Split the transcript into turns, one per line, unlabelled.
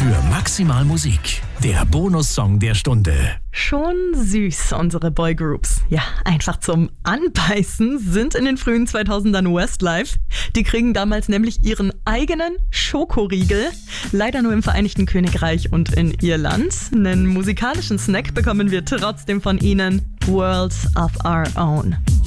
für Maximal Musik. Der Bonussong der Stunde.
Schon süß, unsere Boygroups. Ja, einfach zum Anbeißen sind in den frühen 2000ern Westlife. Die kriegen damals nämlich ihren eigenen Schokoriegel. Leider nur im Vereinigten Königreich und in Irland. Einen musikalischen Snack bekommen wir trotzdem von ihnen. Worlds of Our Own.